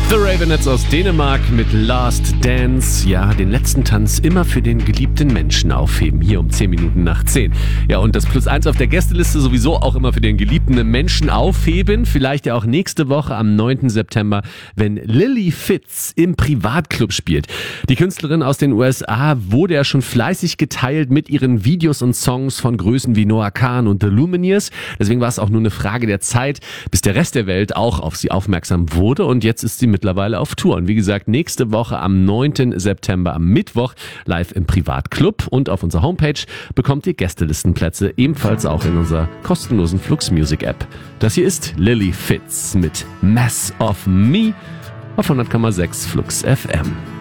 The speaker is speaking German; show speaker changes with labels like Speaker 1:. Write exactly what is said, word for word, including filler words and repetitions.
Speaker 1: The Ravenettes aus Dänemark mit Last Dance. Ja, den letzten Tanz immer für den geliebten Menschen aufheben. Hier um zehn Minuten nach zehn. Ja, und das Plus eins auf der Gästeliste sowieso auch immer für den geliebten Menschen aufheben. Vielleicht ja auch nächste Woche am neunten September, wenn Lily Fitz im Privatclub spielt. Die Künstlerin aus den U S A wurde ja schon fleißig geteilt mit ihren Videos und Songs von Größen wie Noah Kahan und The Lumineers. Deswegen war es auch nur eine Frage der Zeit, bis der Rest der Welt auch auf sie aufmerksam wurde. Und jetzt ist sie mittlerweile auf Tour. Und wie gesagt, nächste Woche am neunten September am Mittwoch live im Privatclub. Und auf unserer Homepage bekommt ihr Gästelistenplätze, ebenfalls auch in unserer kostenlosen Flux Music App. Das hier ist Lily Fitz mit Mess of Me auf hundert Komma sechs Flux F M.